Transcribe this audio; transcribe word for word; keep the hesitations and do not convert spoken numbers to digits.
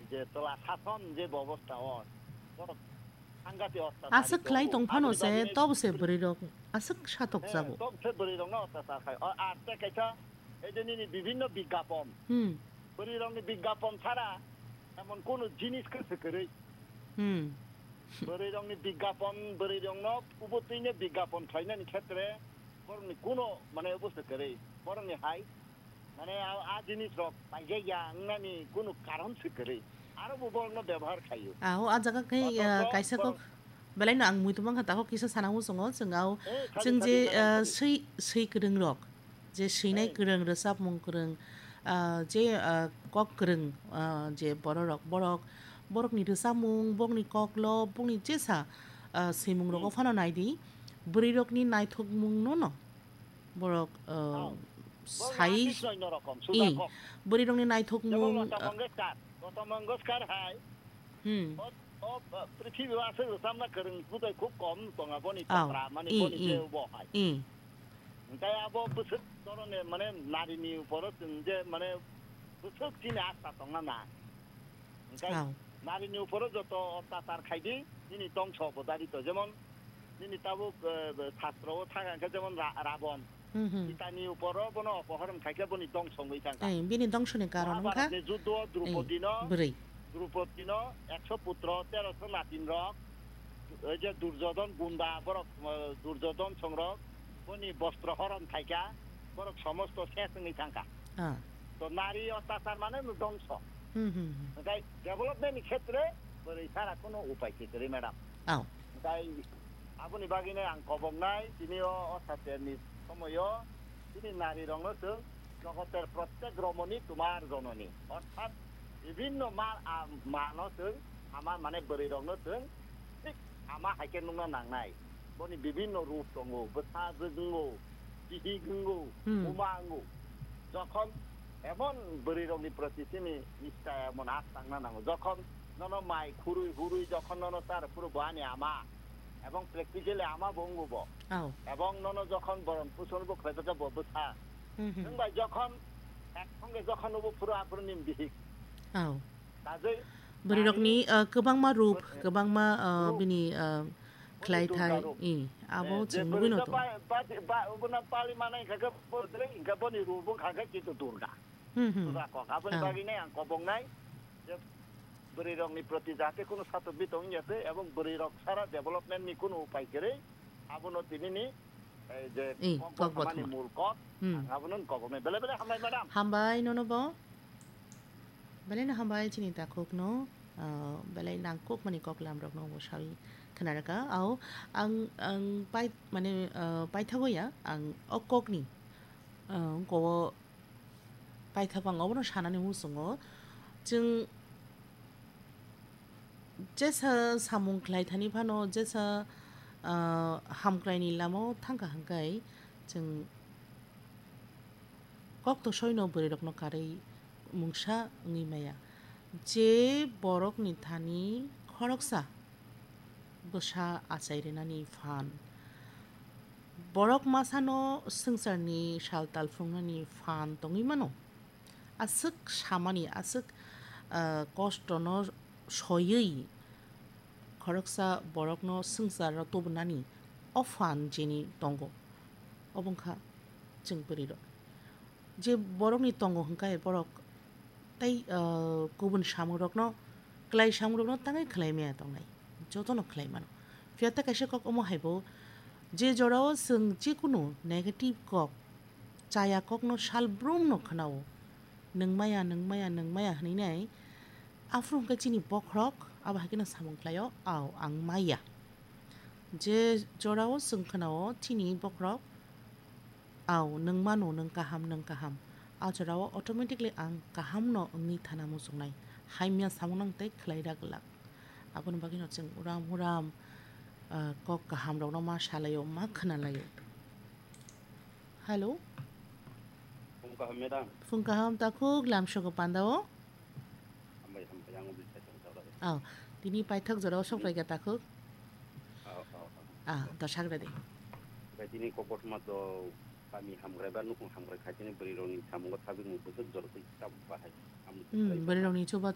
যে তোলা শাসন যে ব্যবস্থা হয় বড় সাংঘাতিক Asik অত্যাচারিত klai ও tong phano আপনি se বাগিনে tob se brirok asik shatok হ্যাঁ jabo. তো সে বরিরং না অত্যাচার খায় আর দেখাইছা এই যে নিনি বিভিন্ন বিজ্ঞাপন Hmm. বরিরংনি বিজ্ঞাপন ছাড়া এমন কোন জিনিস কাছে করে Hmm. বরিরংনি বিজ্ঞাপন বরিরং উপতিনে বিজ্ঞাপন খাইনানি ক্ষেত্রে বরংনি কোনো মানে অবস্থা করে বরংনি হাই মানে আ জিনিস রক পাইগে ইয়াংনানি কোনো কারণ সে করে আরো বর্ণ ব্যবহার খাইও Aho ajaga kai kaisa kok belai na ang muitu bang hata ko kisa sanang songo sengau খালি seng খালি je ম্যাডাম খালি sei sei kereng rok je seinai এই kereng resap mung kereng je kok kereng je borok rok borok borok ni resap mung bok ni kok lo bok ni jesa seimung rok phano nai di buri rok ni nai thok mung no no borok বরং sai artist অন্য রকম i Sudha com buri rok ni nai thok যেমন mung Lata Mangeshkar Lata Mangeshkar high hmm ও পৃথিবী আছে সামনা করেন খুবই খুব কম তোমরা বনি aw তন্ত্রা মানে i বনি i যে বহাই i তাই আবো বসে ধরনের মানে নারীনি উপর যে মানে বসে চিনে আস্থা তোমরা না তাই aw নারীনি উপর যত অত্যাচার খাইদি তিনি ধ্বংস অবদারিত যেমন তিনি তাবো ছাত্র থাকা যেমন রাবণ hmm hmm ইতানি উপরও বনো অপহরণ খাইকে বনি ধ্বংস হই থাকা eh bini dongshoni karon ka মহাভারতে যুদ্ধ eh দ্রৌপদী beri দ্রৌপদী একশো পুত্র তেরোশো নাতিন রক ওই যে দুর্যোধন গুন্ডা বরক দুর্যোধন সংরক বনি বস্ত্র হরণ খাইকা বরক সমস্ত শেষ নেই থাকা ah তো নারী অত্যাচার মানে ধ্বংস hmm hmm তাই ডেভেলপমেন্ট ক্ষেত্রে বলে ছাড়া কোনো উপায় কি করি ম্যাডাম aw তাই আপনি বাগিনে আং কবং নাই তিনিও অত্যাচারনি সময়ও তিনি নারী রঙত জগতের প্রত্যেক রমণী তোমার জননী অর্থাৎ বিভিন্ন মা মানস আমার মানে বরি রঙত ঠিক আমার হাইকে নুনা নাংনাই বনি বিভিন্ন রূপ দङ বসা জগঙ্গো বিহি গঙ্গো উমাঙ্গো যখন এমন বরি রঙনি প্রতি তিনি নিষ্ঠা এমন আস টাংনা নাঙ্গো যখন নন মাই খুরুই হুরুই যখন নন তার পুরো বানি আমা এবং প্র্যাকটিক্যালি আমা বঙ্গুব aw এবং নন যখন বরণ পুষণব খেতে বসা hmm hmm ভাই যখন একসঙ্গে যখন হবো পুরো আপনি বিহিক aw কাজে beri rok ni kebang ma rup kebang ma bini klai thai i abo chingbugi no to ubuna pali manai kaga bodre inga boni rubu kaga gitu durga hmm hmm sudah kok আপনি বাগিনে আং কবং নাই যে বরি রংনি প্রতি যাতে কোনো ছাত্র বিতং যাতে এবং বরি রক সারা ডেভেলপমেন্ট নি কোনো উপায় করে আবনো তিনি নি এই যে কক মানে মূল কক আবনন কবমে বেলে বেলে হামলাই madam hambai no no bo belai na hambai chini ta kok no belai nang kok mani kok lam rok no bo shawi khanaraka au ang ang pai mane pai thago ya ang okok ni ko pai thapang obono sanani musungo जों जेसा सामुं ख्लायथानि फानो जेसा हामग्रायनि लामाव थांखा हांखाय जों कक तो सयनो बोरै रकनो कारै मुंसा ngैमाया जे बरकनि थानि खरकसा बोसा आचायरेनानि फान बरक मासानो संसारनि साल तालफुंनानि फान तङैमानो आसुक सामानि आसुक कष्टनो सयै खरकसा बरकनो संसार तबनानि अफान जेनि दंग अबंखा जों बोरै जे बरकनि दंग हंखाय बरक ताई गुबुन सामुरकनो क्लाय सामुरकनो ताङै खालायमाया दंनाय जतनो खालायमानो फियाता कायसे कक अमो हायबो जे जराव जों जिकुनु नेगेटिभ कक जाया ककनो सालब्रुमनो खोनावो नोंमाया नोंमाया नोंमाया होनैनाय आफ्रुम चिनि बख्रक आबा हाकिनो सामुंख्लायो आव आं माया जे जराव जों खोनावो थिनि बख्रक आव नों मानो नों गाहाम नों गाहाम आव जराव अटोमेटिकली आं गाहाम न नि थाना मुसुंनाय हायमिया सामुंनांतै खलायदा गलाक आबन बागिनो जों उराम उराम कक गाहाम रवनो मा सालायो मा खोनालायो hello Fungkah medang. Fungkaham takuk lam shogo pandawo Sampai sampai yang mobil saya tahu tahu. aw tini paithak jorao sokrai ga takuk Oh oh. ah da sagra de Berarti ini kokot mato kami hamgrai baru nukung hamgrai kaji ini beri roni samungot tapi nukung tu jorok kita bahas. hmm beri roni coba